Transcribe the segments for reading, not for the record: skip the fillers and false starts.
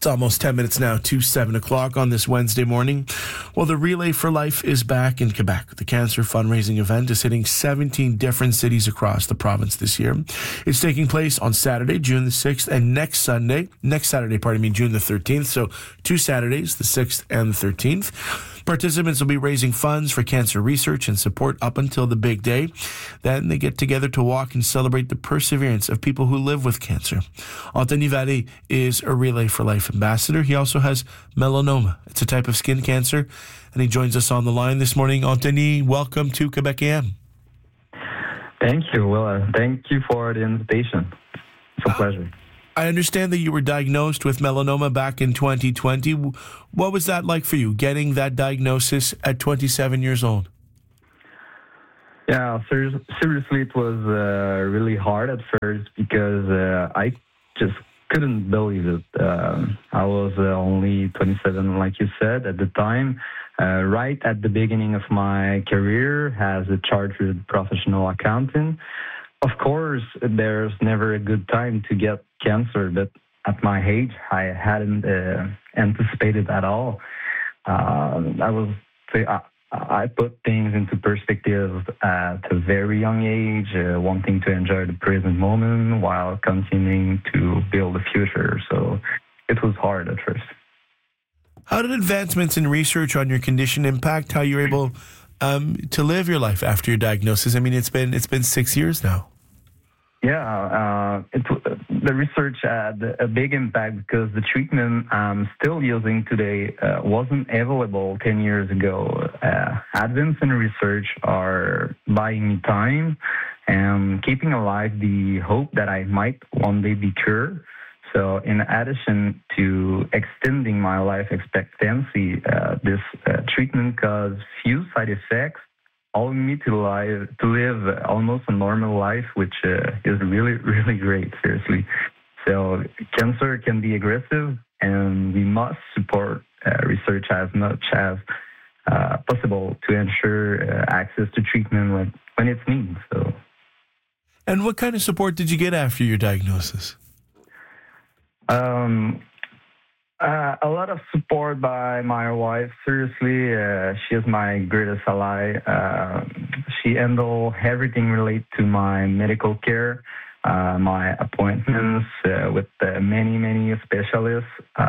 It's almost 10 minutes now to 7 o'clock on this Wednesday morning. Well, the Relay for Life is back in Quebec. The cancer fundraising event is hitting 17 different cities across the province this year. It's taking place on Saturday, June the 6th, and next Saturday, June the 13th. So 2 Saturdays, the 6th and the 13th. Participants will be raising funds for cancer research and support up until the big day. Then they get together to walk and celebrate the perseverance of people who live with cancer. Anthony Vallée is a Relay for Life ambassador. He also has melanoma. It's a type of skin cancer, and he joins us on the line this morning. Anthony, welcome to Quebec AM. Thank you. Well, thank you for the invitation. It's a pleasure. I understand that you were diagnosed with melanoma back in 2020. What was that like for you, getting that diagnosis at 27 years old? Yeah, seriously, it was really hard at first because I just couldn't believe it. I was only 27, like you said, at the time, right at the beginning of my career as a chartered professional accountant. Of course, there's never a good time to get cancer, but at my age, I hadn't anticipated at all. I put things into perspective at a very young age, wanting to enjoy the present moment while continuing to build a future. So it was hard at first. How did advancements in research on your condition impact how you're able to live your life after your diagnosis? I mean, it's been 6 years now. Yeah, the research had a big impact because the treatment I'm still using today wasn't available 10 years ago. Advances in research are buying me time and keeping alive the hope that I might one day be cured. So in addition to extending my life expectancy, this treatment caused few side effects, allowing me to live almost a normal life, which is really, really great, seriously. So cancer can be aggressive, and we must support research as much as possible to ensure access to treatment when it's needed. So. And what kind of support did you get after your diagnosis? A lot of support by my wife. Seriously, she is my greatest ally. She handles everything related to my medical care, my appointments with many specialists,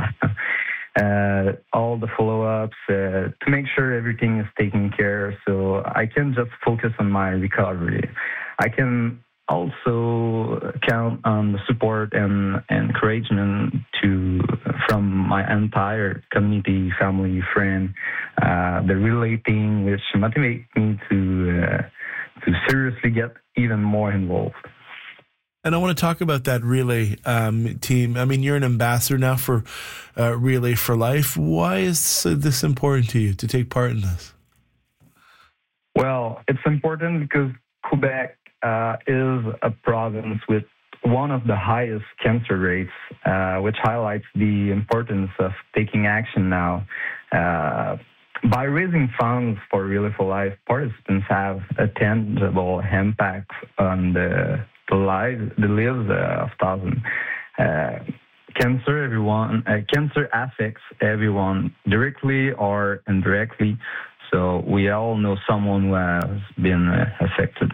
all the follow-ups to make sure everything is taken care of so I can just focus on my recovery. I can also count on the support and encouragement from my entire community, family, friend, the Relay team, which motivate me to seriously get even more involved. And I want to talk about that Relay team. I mean, you're an ambassador now for Relay for Life. Why is this important to you to take part in this? Well, it's important because Quebec is a province with one of the highest cancer rates, which highlights the importance of taking action now. By raising funds for Relay for Life, participants have a tangible impact on the lives of thousands. Cancer affects everyone directly or indirectly, so we all know someone who has been affected.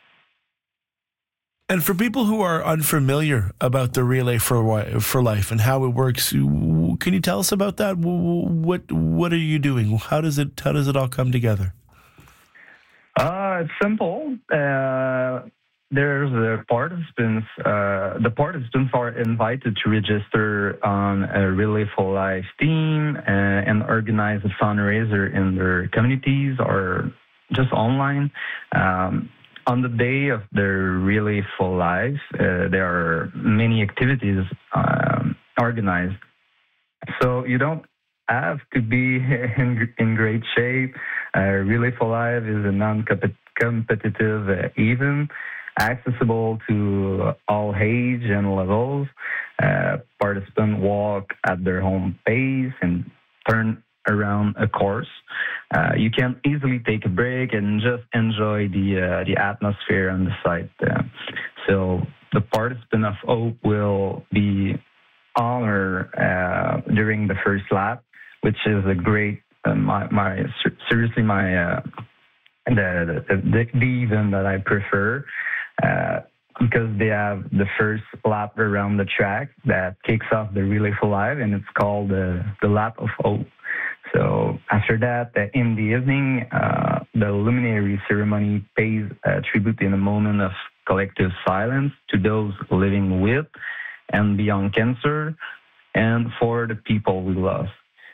And for people who are unfamiliar about the Relay for Life and how it works, can you tell us about that? What are you doing? How does it all come together? It's simple. There's the participants. The participants are invited to register on a Relay for Life team and organize a fundraiser in their communities or just online. On the day of the Relay for Life, there are many activities organized. So you don't have to be in great shape. Relay for Life is a non-competitive event, accessible to all age and levels. Participants walk at their own pace and turn around a course. You can easily take a break and just enjoy the atmosphere on the site. So the participant of Hope will be honored during the first lap, which is a great, seriously my the event that I prefer. Because they have the first lap around the track that kicks off the Relay for Life, and it's called the Lap of Hope. So after that, in the evening, the luminary ceremony pays tribute in a moment of collective silence to those living with and beyond cancer, and for the people we lost.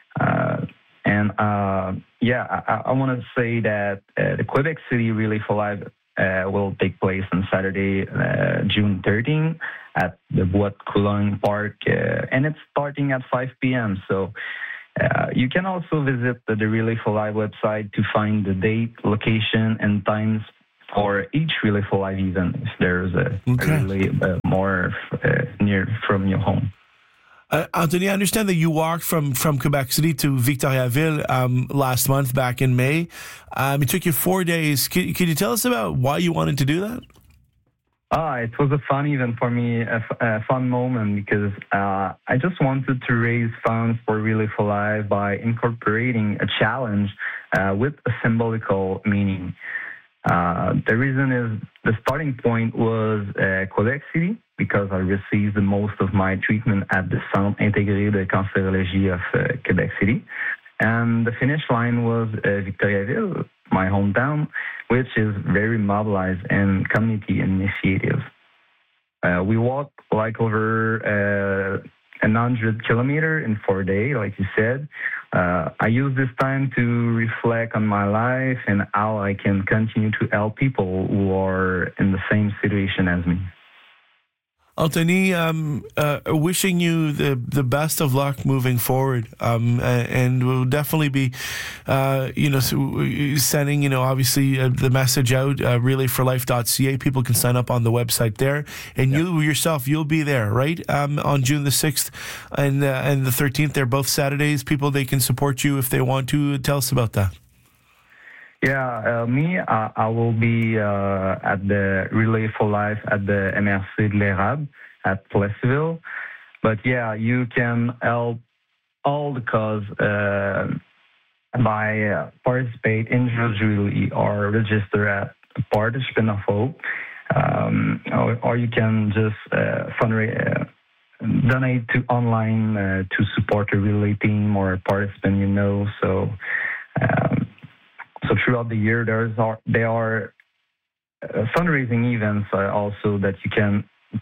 I want to say that the Quebec City Relay for Life will take place on Saturday, June 13, at the Bois de Coulogne Park, and it's starting at 5 p.m. So you can also visit the Relay for Life website to find the date, location, and times for each Relay for Life event if there's a relay more near from your home. Anthony, I understand that you walked from Quebec City to Victoriaville last month, back in May. It took you 4 days. Could you tell us about why you wanted to do that? It was a fun event for me, a fun moment, because I just wanted to raise funds for Relay for Life by incorporating a challenge with a symbolical meaning. The reason is the starting point was Quebec City, because I received the most of my treatment at the Centre Intégré de Cancérologie of Quebec City. And the finish line was Victoriaville, my hometown, which is very mobilized and community initiative. We walked like over 100 kilometers in 4 days, like you said. I use this time to reflect on my life and how I can continue to help people who are in the same situation as me. Anthony, wishing you the best of luck moving forward, and we'll definitely be, sending, obviously the message out, relayforlife.ca. People can sign up on the website there, and you yourself, you'll be there, right? On June the 6th and the 13th. They're both Saturdays. People, they can support you if they want to. Tell us about that. Yeah, I will be at the Relay for Life at the MRC de l'Érable at Plessisville. But yeah, you can help all the cause by participate individually or register at Participant of Hope, or you can just donate to online to support a relay team or a participant So. So throughout the year, there are fundraising events also that you can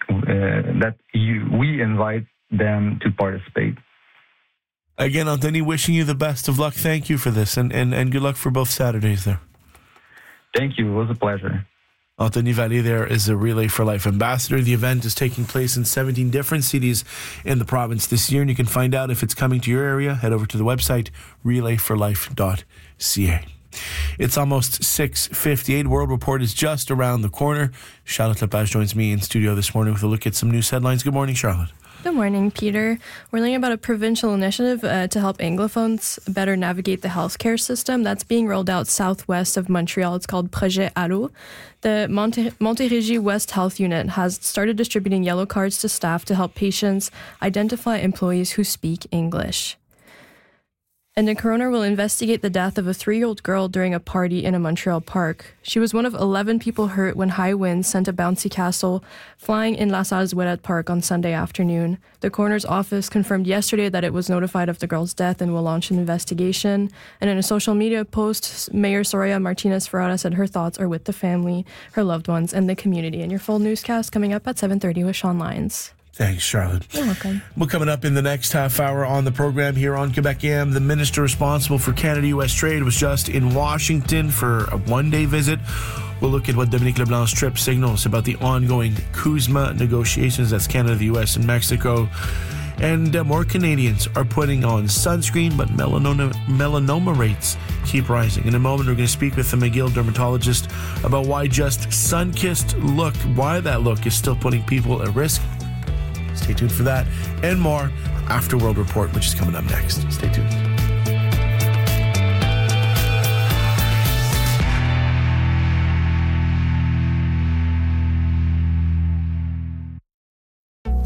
we invite them to participate. Again, Anthony, wishing you the best of luck. Thank you for this, and good luck for both Saturdays there. Thank you. It was a pleasure. Anthony Vallée there is a Relay for Life ambassador. The event is taking place in 17 different cities in the province this year, and you can find out if it's coming to your area. Head over to the website relayforlife.ca. It's almost 6:58. World Report is just around the corner. Charlotte Lepage joins me in studio this morning with a look at some news headlines. Good morning, Charlotte. Good morning, Peter. We're learning about a provincial initiative to help Anglophones better navigate the healthcare system that's being rolled out southwest of Montreal. It's called Projet Allo. The Montérégie West Health Unit has started distributing yellow cards to staff to help patients identify employees who speak English. And the coroner will investigate the death of a 3-year-old girl during a party in a Montreal park. She was one of 11 people hurt when high winds sent a bouncy castle flying in La Salle-Ouellette Park on Sunday afternoon. The coroner's office confirmed yesterday that it was notified of the girl's death and will launch an investigation. And in a social media post, Mayor Soraya Martinez-Ferrara said her thoughts are with the family, her loved ones, and the community. And your full newscast coming up at 7:30 with Sean Lyons. Thanks, Charlotte. You're welcome. Well, coming up in the next half hour on the program here on Quebec AM, the minister responsible for Canada-U.S. trade was just in Washington for a one-day visit. We'll look at what Dominique Leblanc's trip signals about the ongoing CUSMA negotiations. That's Canada, the U.S., and Mexico. And more Canadians are putting on sunscreen, but melanoma rates keep rising. In a moment, we're going to speak with the McGill dermatologist about why just sun-kissed look, why that look is still putting people at risk. Stay tuned for that and more after World Report, which is coming up next. Stay tuned.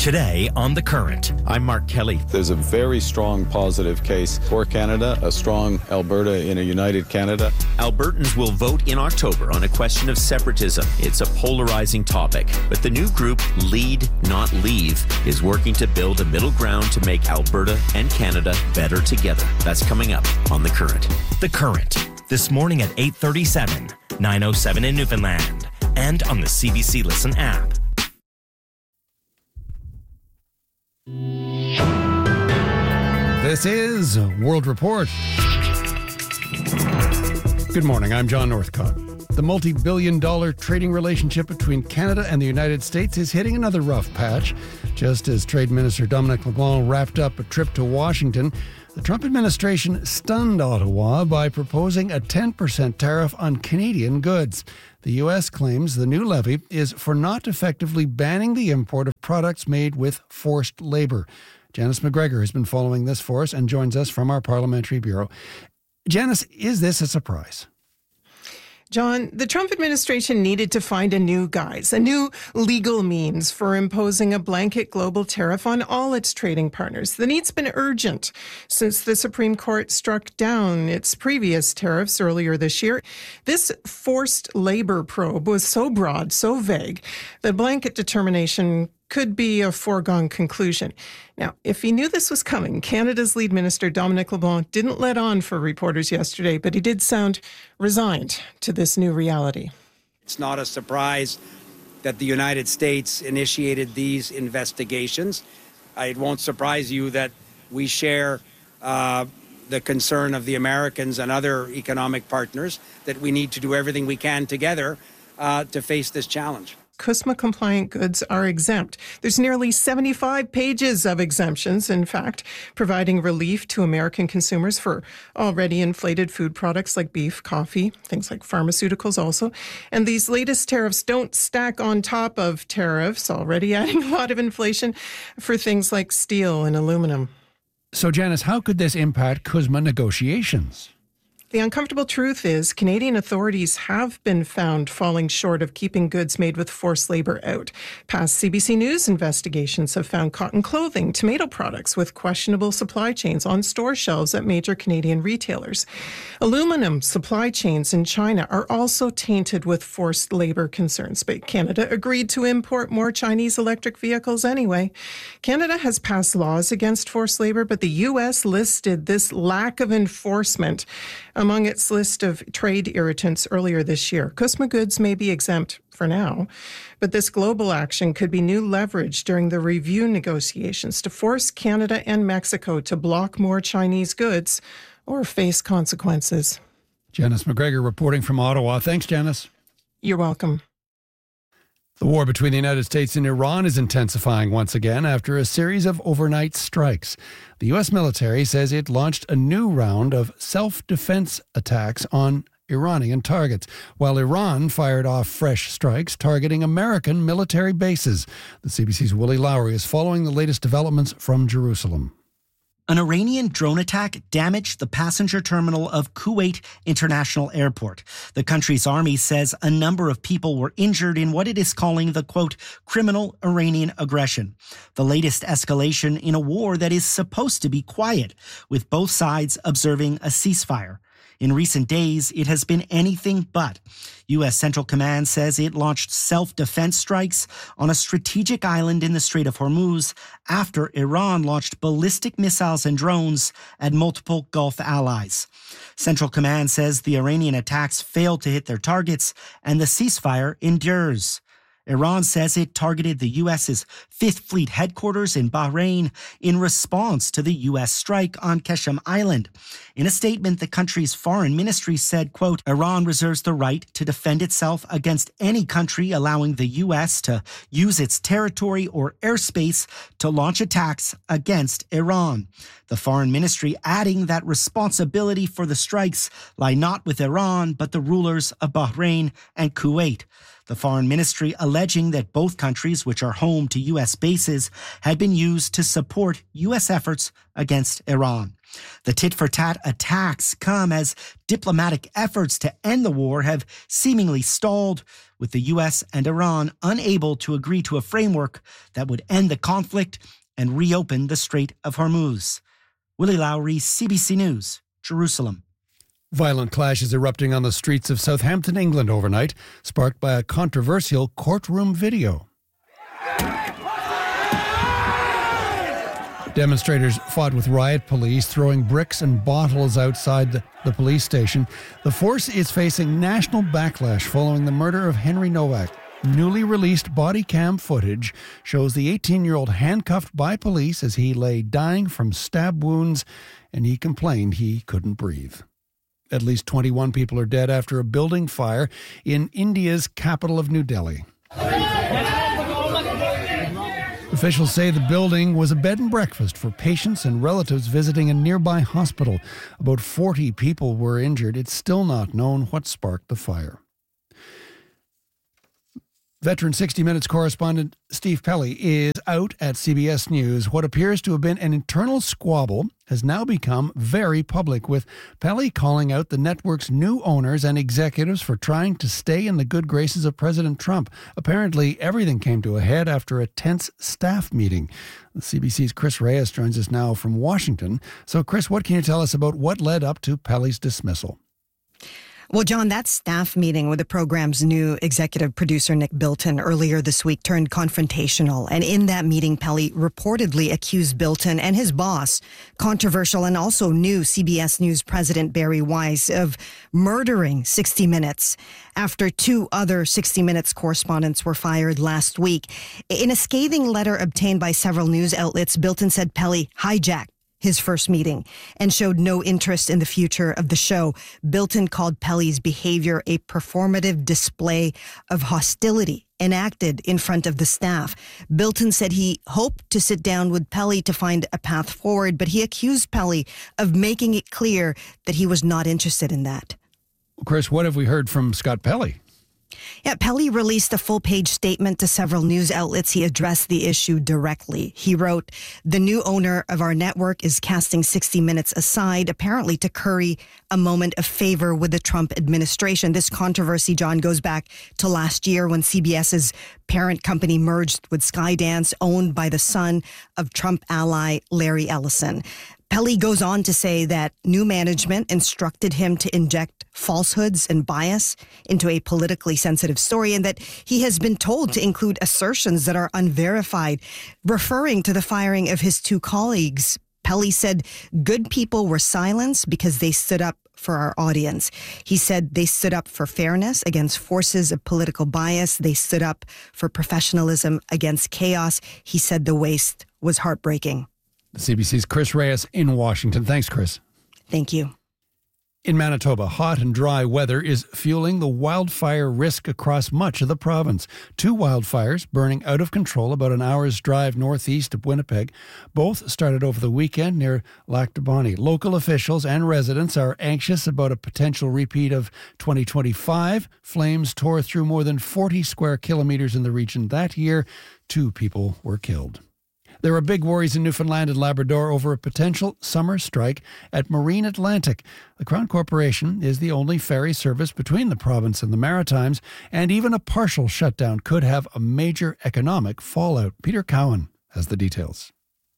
Today on The Current, I'm Mark Kelly. There's a very strong positive case for Canada, a strong Alberta in a united Canada. Albertans will vote in October on a question of separatism. It's a polarizing topic, but the new group Lead, Not Leave is working to build a middle ground to make Alberta and Canada better together. That's coming up on The Current. The Current, this morning at 8:37, 9:07 in Newfoundland, and on the CBC Listen app. This is World Report. Good morning, I'm John Northcott. The multi-billion-dollar trading relationship between Canada and the United States is hitting another rough patch. Just as Trade Minister Dominic LeBlanc wrapped up a trip to Washington, the Trump administration stunned Ottawa by proposing a 10% tariff on Canadian goods. The U.S. claims the new levy is for not effectively banning the import of products made with forced labor. Janice McGregor has been following this for us and joins us from our Parliamentary Bureau. Janice, is this a surprise? John, the Trump administration needed to find a new guise, a new legal means for imposing a blanket global tariff on all its trading partners. The need's been urgent since the Supreme Court struck down its previous tariffs earlier this year. This forced labor probe was so broad, so vague, that blanket determination could be a foregone conclusion. Now, if he knew this was coming, Canada's lead minister, Dominic LeBlanc, didn't let on for reporters yesterday, but he did sound resigned to this new reality. It's not a surprise that the United States initiated these investigations. It won't surprise you that we share the concern of the Americans and other economic partners that we need to do everything we can together to face this challenge. CUSMA-compliant goods are exempt. There's nearly 75 pages of exemptions, in fact, providing relief to American consumers for already inflated food products like beef, coffee, things like pharmaceuticals also. And these latest tariffs don't stack on top of tariffs, already adding a lot of inflation for things like steel and aluminum. So, Janice, how could this impact CUSMA negotiations? The uncomfortable truth is Canadian authorities have been found falling short of keeping goods made with forced labor out. Past CBC News investigations have found cotton clothing, tomato products with questionable supply chains on store shelves at major Canadian retailers. Aluminum supply chains in China are also tainted with forced labor concerns, but Canada agreed to import more Chinese electric vehicles anyway. Canada has passed laws against forced labor, but the U.S. listed this lack of enforcement among its list of trade irritants earlier this year. CUSMA goods may be exempt for now, but this global action could be new leverage during the review negotiations to force Canada and Mexico to block more Chinese goods or face consequences. Janice McGregor reporting from Ottawa. Thanks, Janice. You're welcome. The war between the United States and Iran is intensifying once again after a series of overnight strikes. The U.S. military says it launched a new round of self-defense attacks on Iranian targets, while Iran fired off fresh strikes targeting American military bases. The CBC's Willie Lowry is following the latest developments from Jerusalem. An Iranian drone attack damaged the passenger terminal of Kuwait International Airport. The country's army says a number of people were injured in what it is calling the, quote, criminal Iranian aggression. The latest escalation in a war that is supposed to be quiet, with both sides observing a ceasefire. In recent days, it has been anything but. U.S. Central Command says it launched self-defense strikes on a strategic island in the Strait of Hormuz after Iran launched ballistic missiles and drones at multiple Gulf allies. Central Command says the Iranian attacks failed to hit their targets and the ceasefire endures. Iran says it targeted the U.S.'s Fifth Fleet headquarters in Bahrain in response to the U.S. strike on Qeshm Island. In a statement, the country's foreign ministry said, quote, Iran reserves the right to defend itself against any country allowing the U.S. to use its territory or airspace to launch attacks against Iran. The foreign ministry adding that responsibility for the strikes lie not with Iran, but the rulers of Bahrain and Kuwait. The foreign ministry alleging that both countries, which are home to U.S. bases, had been used to support U.S. efforts against Iran. The tit-for-tat attacks come as diplomatic efforts to end the war have seemingly stalled, with the U.S. and Iran unable to agree to a framework that would end the conflict and reopen the Strait of Hormuz. Willie Lowry, CBC News, Jerusalem. Violent clashes erupting on the streets of Southampton, England overnight, sparked by a controversial courtroom video. Demonstrators fought with riot police, throwing bricks and bottles outside the police station. The force is facing national backlash following the murder of Henry Nowak. Newly released body cam footage shows the 18-year-old handcuffed by police as he lay dying from stab wounds, and he complained he couldn't breathe. At least 21 people are dead after a building fire in India's capital of New Delhi. Officials say the building was a bed and breakfast for patients and relatives visiting a nearby hospital. About 40 people were injured. It's still not known what sparked the fire. Veteran 60 Minutes correspondent Steve Pelly is out at CBS News. What appears to have been an internal squabble has now become very public, with Pelly calling out the network's new owners and executives for trying to stay in the good graces of President Trump. Apparently, everything came to a head after a tense staff meeting. The CBC's Chris Reyes joins us now from Washington. So, Chris, what can you tell us about what led up to Pelly's dismissal? Well, John, that staff meeting with the program's new executive producer, Nick Bilton, earlier this week turned confrontational. And in that meeting, Pelly reportedly accused Bilton and his boss, controversial and also new CBS News president Barry Weiss, of murdering 60 Minutes after two other 60 Minutes correspondents were fired last week. In a scathing letter obtained by several news outlets, Bilton said Pelly hijacked his first meeting and showed no interest in the future of the show. Bilton called Pelly's behavior a performative display of hostility enacted in front of the staff. Bilton said he hoped to sit down with Pelly to find a path forward, but he accused Pelly of making it clear that he was not interested in that. Chris, what have we heard from Scott Pelly? Yeah, Pelly released a full-page statement to several news outlets. He addressed the issue directly. He wrote, "The new owner of our network is casting 60 Minutes aside, apparently to curry a moment of favor with the Trump administration." This controversy, John, goes back to last year when CBS's parent company merged with Skydance, owned by the son of Trump ally Larry Ellison. Pelly goes on to say that new management instructed him to inject falsehoods and bias into a politically sensitive story, and that he has been told to include assertions that are unverified, referring to the firing of his two colleagues. Pelly said good people were silenced because they stood up for our audience. He said they stood up for fairness against forces of political bias. They stood up for professionalism against chaos. He said the waste was heartbreaking. CBC's Chris Reyes in Washington. Thanks, Chris. Thank you. In Manitoba, hot and dry weather is fueling the wildfire risk across much of the province. Two wildfires burning out of control about an hour's drive northeast of Winnipeg. Both started over the weekend near Lac du Bonnet. Local officials and residents are anxious about a potential repeat of 2025. Flames tore through more than 40 square kilometers in the region that year. 2 people were killed. There are big worries in Newfoundland and Labrador over a potential summer strike at Marine Atlantic. The Crown Corporation is the only ferry service between the province and the Maritimes, and even a partial shutdown could have a major economic fallout. Peter Cowan has the details.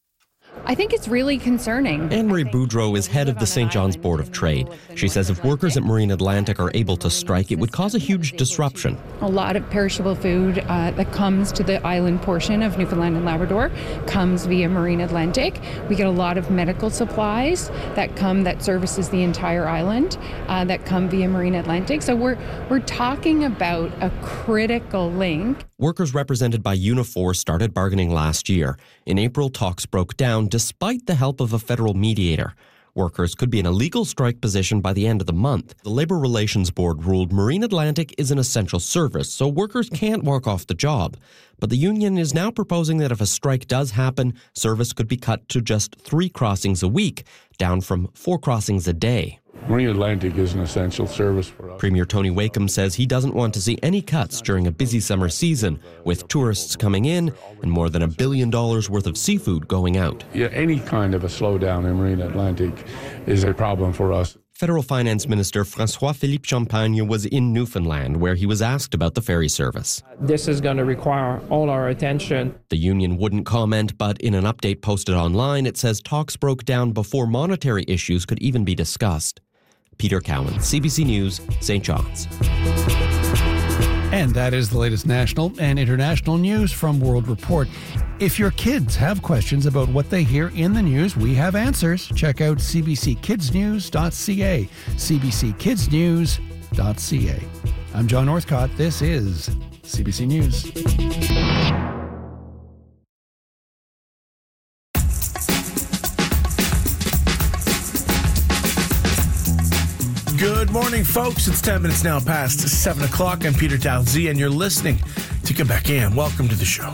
I think it's really concerning. Anne-Marie Boudreau is head of the St. John's Board of Trade. She says if workers at Marine Atlantic are able to strike, it would cause a huge disruption. A lot of perishable food that comes to the island portion of Newfoundland and Labrador comes via Marine Atlantic. We get a lot of medical supplies that services the entire island that come via Marine Atlantic. So we're talking about a critical link. Workers represented by Unifor started bargaining last year. In April, talks broke down despite the help of a federal mediator. Workers could be in a legal strike position by the end of the month. The Labour Relations Board ruled Marine Atlantic is an essential service, so workers can't walk off the job. But the union is now proposing that if a strike does happen, service could be cut to just 3 crossings a week, down from 4 crossings a day. Marine Atlantic is an essential service for us. Premier Tony Wakeham says he doesn't want to see any cuts during a busy summer season, with tourists coming in and more than $1 billion worth of seafood going out. Yeah, any kind of a slowdown in Marine Atlantic is a problem for us. Federal Finance Minister François-Philippe Champagne was in Newfoundland, where he was asked about the ferry service. This is going to require all our attention. The union wouldn't comment, but in an update posted online, it says talks broke down before monetary issues could even be discussed. Peter Cowan, CBC News, St. John's. And that is the latest national and international news from World Report. If your kids have questions about what they hear in the news, we have answers. Check out cbckidsnews.ca, cbckidsnews.ca. I'm John Northcott. This is CBC News. Good morning, folks. It's 10 minutes now past 7 o'clock. I'm Peter Talzi, and you're listening to Quebec AM. Welcome to the show.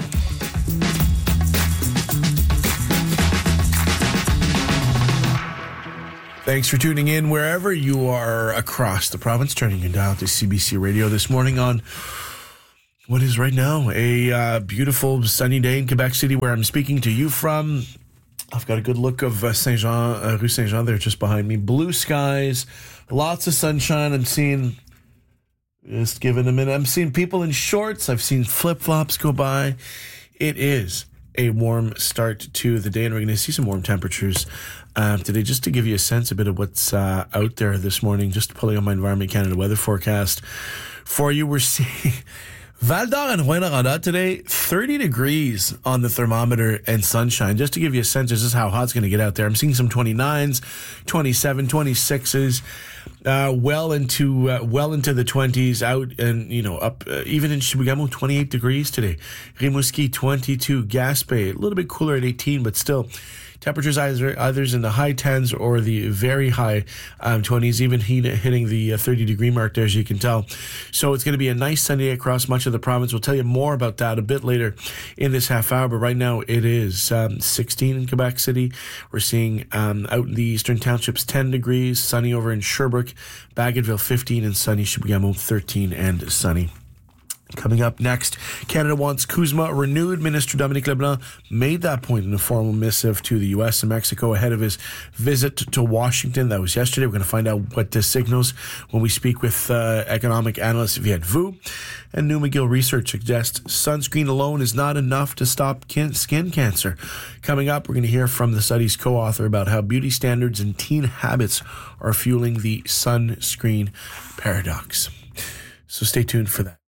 Thanks for tuning in wherever you are across the province, turning your dial to CBC Radio this morning on what is right now a beautiful sunny day in Quebec City, where I'm speaking to you from. I've got a good look of Saint-Jean, Rue Saint-Jean there just behind me. Blue skies, lots of sunshine. I'm seeing, just give it a minute, I'm seeing people in shorts. I've seen flip-flops go by. It is a warm start to the day, and we're going to see some warm temperatures today. Just to give you a sense a bit of what's out there this morning, just pulling on my Environment Canada weather forecast for you. We're seeing Val-d'Or and Rouyn-Noranda today, 30 degrees on the thermometer and sunshine. Just to give you a sense, this is how hot it's going to get out there. I'm seeing some 29s, 27, 26s, well into the 20s, out and, up, even in Chibougamau, 28 degrees today. Rimouski, 22, Gaspé, a little bit cooler at 18, but still, temperatures either in the high 10s or the very high 20s, even hitting the 30-degree mark there, as you can tell. So it's going to be a nice sunny day across much of the province. We'll tell you more about that a bit later in this half hour, but right now it is 16 in Quebec City. We're seeing out in the eastern townships 10 degrees, sunny over in Sherbrooke, Bagotville 15, and sunny Chibougamau 13 and sunny. Coming up next, Canada wants CUSMA renewed. Minister Dominic LeBlanc made that point in a formal missive to the U.S. and Mexico ahead of his visit to Washington. That was yesterday. We're going to find out what this signals when we speak with economic analyst Viet Vu. And New McGill research suggests sunscreen alone is not enough to stop skin cancer. Coming up, we're going to hear from the study's co-author about how beauty standards and teen habits are fueling the sunscreen paradox. So stay tuned for that.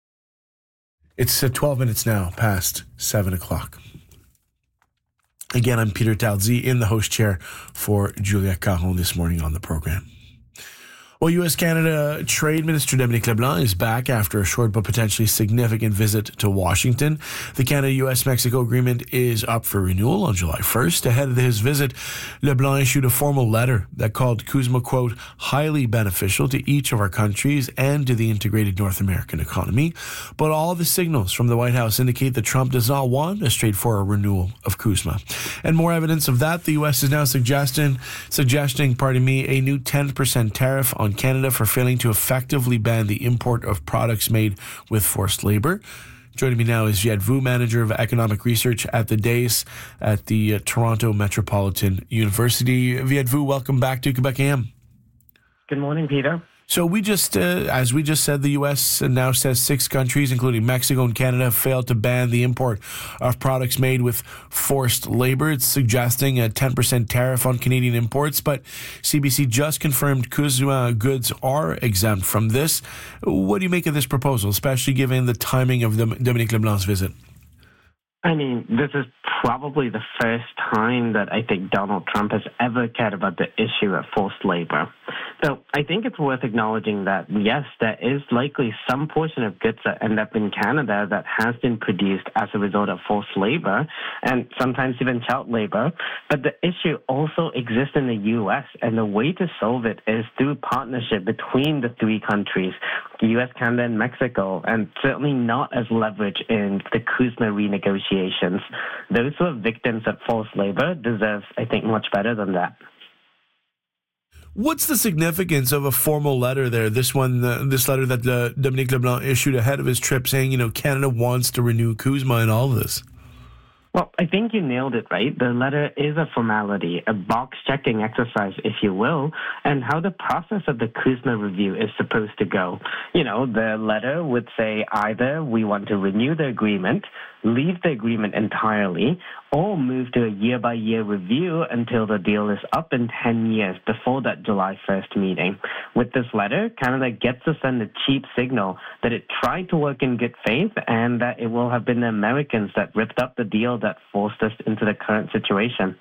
It's 12 minutes now past 7 o'clock. Again, I'm Peter Talzi in the host chair for Julia Caron this morning on the program. Well, U.S.-Canada Trade Minister Dominic LeBlanc is back after a short but potentially significant visit to Washington. The Canada-U.S.-Mexico agreement is up for renewal on July 1st. Ahead of his visit, LeBlanc issued a formal letter that called CUSMA, quote, highly beneficial to each of our countries and to the integrated North American economy. But all the signals from the White House indicate that Trump does not want a straightforward renewal of CUSMA. And more evidence of that, the U.S. is now suggesting, a new 10% tariff on Canada for failing to effectively ban the import of products made with forced labor. Joining me now is Viet Vu, Manager of Economic Research at the DACE at the Toronto Metropolitan University. Viet Vu, welcome back to Quebec AM. Good morning, Peter. So we just, as we just said, the U.S. now says 6 countries, including Mexico and Canada, have failed to ban the import of products made with forced labor. It's suggesting a 10% tariff on Canadian imports, but CBC just confirmed CUSMA goods are exempt from this. What do you make of this proposal, especially given the timing of Dominic LeBlanc's visit? I mean, this is probably the first time that I think Donald Trump has ever cared about the issue of forced labor. So I think it's worth acknowledging that, yes, there is likely some portion of goods that end up in Canada that has been produced as a result of forced labor and sometimes even child labor. But the issue also exists in the U.S., and the way to solve it is through partnership between the three countries, the U.S., Canada, and Mexico, and certainly not as leverage in the CUSMA renegotiations. Those who are victims of forced labor deserve, I think, much better than that. What's the significance of a formal letter there? This letter that Dominique LeBlanc issued ahead of his trip saying, Canada wants to renew CUSMA and all of this. Well, I think you nailed it, right? The letter is a formality, a box-checking exercise, if you will, and how the process of the CUSMA review is supposed to go. The letter would say either we want to renew the agreement, leave the agreement entirely, or move to a year-by-year review until the deal is up in 10 years before that July 1st meeting. With this letter, Canada gets to send a cheap signal that it tried to work in good faith and that it will have been the Americans that ripped up the deal that forced us into the current situation.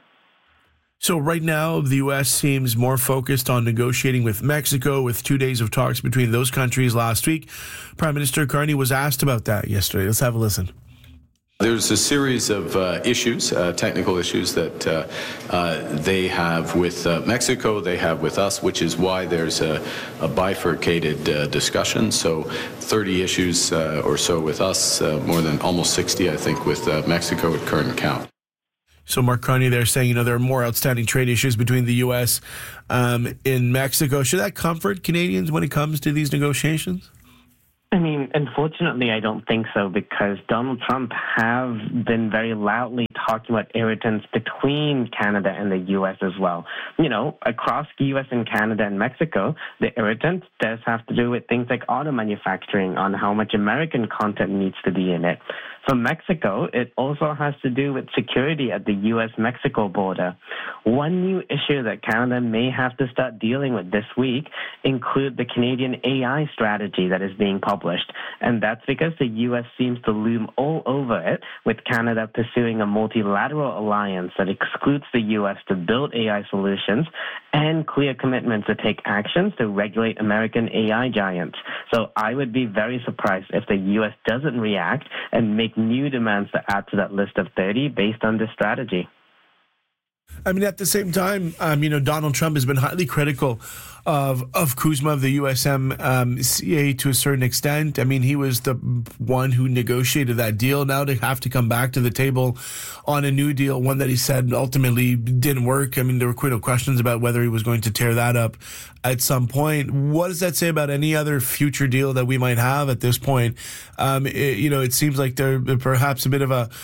So right now, the U.S. seems more focused on negotiating with Mexico, with 2 days of talks between those countries last week. Prime Minister Carney was asked about that yesterday. Let's have a listen. There's a series of issues, technical issues that they have with Mexico, they have with us, which is why there's a bifurcated discussion. So 30 issues or so with us, more than almost 60, I think, with Mexico at current count. So Mark Carney there saying, there are more outstanding trade issues between the U.S. And Mexico. Should that comfort Canadians when it comes to these negotiations? I mean, unfortunately, I don't think so, because Donald Trump have been very loudly talking about irritants between Canada and the U.S. as well. Across the U.S. and Canada and Mexico, the irritant does have to do with things like auto manufacturing, on how much American content needs to be in it. For Mexico, it also has to do with security at the U.S.-Mexico border. One new issue that Canada may have to start dealing with this week include the Canadian AI strategy that is being published. And that's because the U.S. seems to loom all over it, with Canada pursuing a multilateral alliance that excludes the U.S. to build AI solutions and clear commitments to take actions to regulate American AI giants. So I would be very surprised if the U.S. doesn't react and make new demands to add to that list of 30 based on this strategy. I mean, at the same time, Donald Trump has been highly critical of CUSMA, of the USMCA to a certain extent. I mean, he was the one who negotiated that deal. Now to have to come back to the table on a new deal, one that he said ultimately didn't work. I mean, there were quite questions about whether he was going to tear that up at some point. What does that say about any other future deal that we might have at this point? It seems like there perhaps a bit of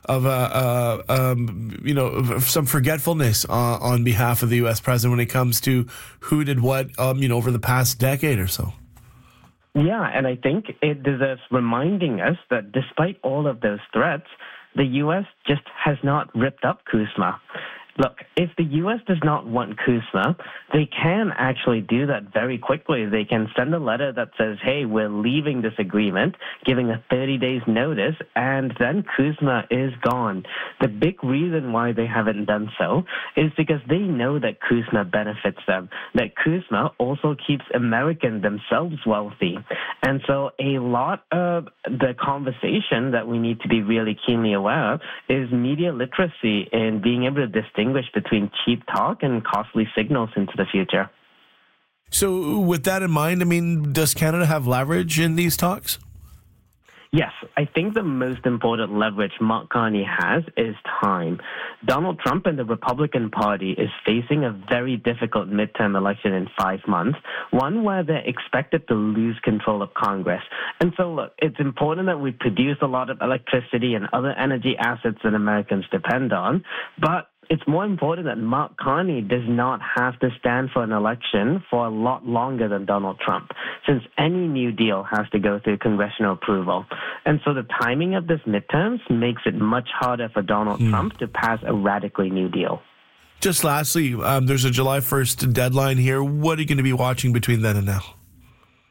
some forgetfulness on behalf of the U.S. president when it comes to who did what, over the past decade or so. Yeah, and I think it deserves reminding us that despite all of those threats, the U.S. just has not ripped up CUSMA. Look, if the U.S. does not want CUSMA, they can actually do that very quickly. They can send a letter that says, hey, we're leaving this agreement, giving a 30 days notice, and then CUSMA is gone. The big reason why they haven't done so is because they know that CUSMA benefits them, that CUSMA also keeps Americans themselves wealthy. And so a lot of the conversation that we need to be really keenly aware of is media literacy and being able to distinguish between cheap talk and costly signals into the future. So with that in mind, I mean, does Canada have leverage in these talks? Yes, I think the most important leverage Mark Carney has is time. Donald Trump and the Republican Party is facing a very difficult midterm election in 5 months, one where they're expected to lose control of Congress. And so, look, it's important that we produce a lot of electricity and other energy assets that Americans depend on, but it's more important that Mark Carney does not have to stand for an election for a lot longer than Donald Trump, since any new deal has to go through congressional approval. And so the timing of this midterms makes it much harder for Donald Trump to pass a radically new deal. Just lastly, there's a July 1st deadline here. What are you going to be watching between then and now?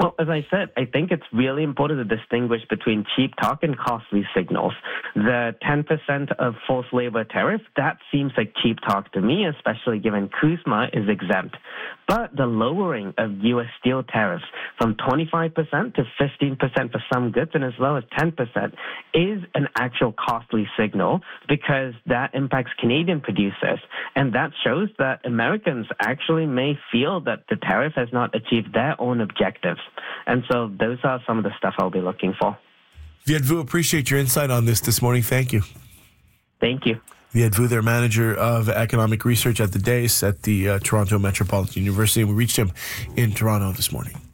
Well, as I said, I think it's really important to distinguish between cheap talk and costly signals. The 10% of forced labor tariff, that seems like cheap talk to me, especially given CUSMA is exempt. But the lowering of U.S. steel tariffs from 25% to 15% for some goods and as low as 10% is an actual costly signal because that impacts Canadian producers. And that shows that Americans actually may feel that the tariff has not achieved their own objectives. And so those are some of the stuff I'll be looking for. Viet Vu, appreciate your insight on this morning. Thank you. Thank you. Viet Vu, their manager of economic research at the DACE at the Toronto Metropolitan University. We reached him in Toronto this morning.